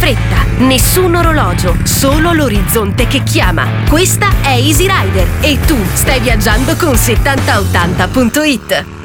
fretta, nessun orologio, solo l'orizzonte che chiama. Questa è Easy Rider e tu stai viaggiando con 7080.it.